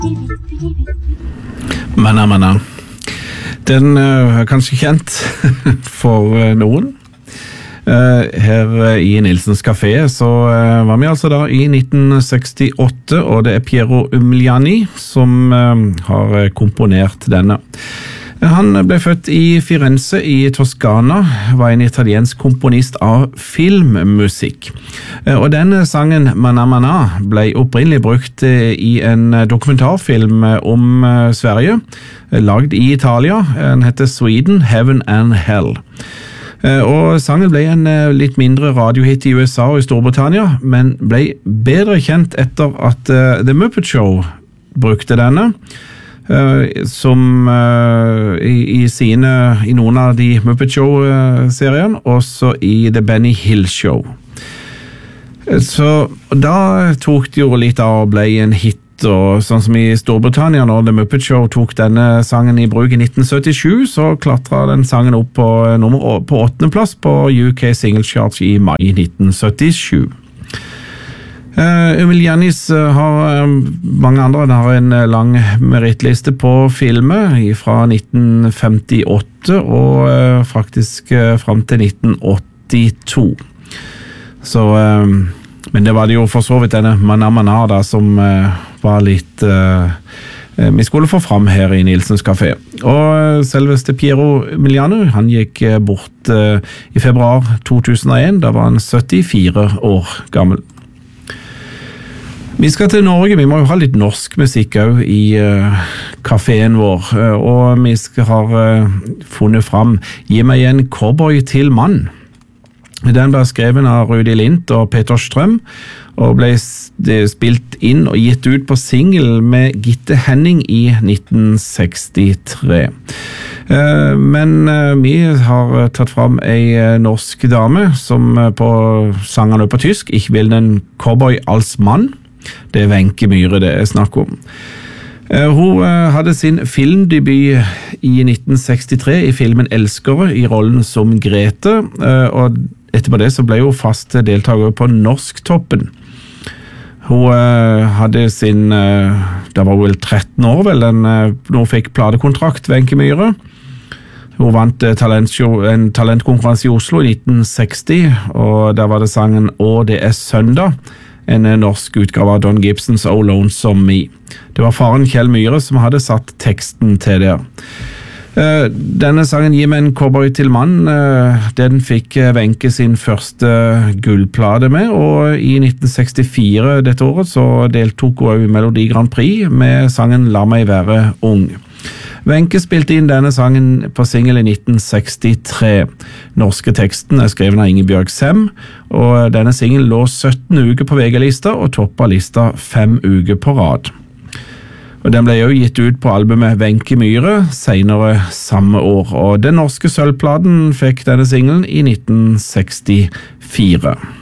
Manna. Den er kanskje kjent for noen. Her i Nilsens Café så var vi altså da i 1968, og det er Piero Umiliani som har komponert denne. Han ble født i Firenze i Toskana, var en italiensk komponist av filmmusikk. Og denne sangen Manna ble opprinnelig brukt i en dokumentarfilm om Sverige, lagd i Italia. Den heter Sweden, Heaven and Hell. Og sangen ble en litt mindre radiohit i USA og i Storbritannia, men ble bedre kjent etter at The Muppet Show brukte denne, som i noen av de Muppet Show-seriene, også i The Benny Hill Show. Så da tok det jo litt av og ble en hit, og sånn som i Storbritannia, når The Muppet Show tok denne sangen i bruk i 1977, så klatret den sangen opp på 8. plass på UK Single Charts i mai 1977. Umilianis har mange andre. Den har en lang merittliste på filmer fra 1958 og faktisk frem til 1982. Så, men det var det jo for så vidt denne Manna da, som var litt vi skulle få fram her i Nilsens Café. Og selveste Piero Umiliani, han gikk bort i februar 2001. Da var han 74 år gammel. Vi skal til Norge. Vi må jo ha litt norsk musikk også i kaféen vår, og vi har funnet fram Gi meg en cowboy til mann. Den ble skrevet av Rudi Lindt og Peter Strøm, og ble spilt inn og gitt ut på single med Gitte Henning i 1963. Men vi har tatt fram en norsk dame som på sangene på tysk ikke vil en cowboy als mann. Det er Wenche Myhre det er snakk om. Hun hadde sin filmdebut i 1963 i filmen Elskere i rollen som Grete, og etterpå det så ble hun fast deltaker på Norsktoppen. Hun hadde sin, da var hun vel 13 år vel, når hun fikk platekontrakt, Wenche Myhre. Hun vant en talentkonkurranse i Oslo i 1960, og der var det sangen «Å, det er søndag», en norsk utgave av Don Gibsons «Oh Lonesome Me». Det var faren Kjell Myhre som hadde satt teksten til det. Denne sangen «Gi meg en cowboy til mann», den fikk Wenche sin første gullplate med, og i 1964 dette året så deltok hun i Melodi Grand Prix med sangen «La meg være ung». Wenche spilte inn denne sangen på single i 1963. Norske teksten er skrevet av Ingebjørg Sem, og denne singlen lå 17 uker på VG-lista og toppet lista 5 uker på rad. Og den ble jo gitt ut på albumet Wenche Myhre senere samme år, og den norske sølvplaten fikk denne singlen i 1964.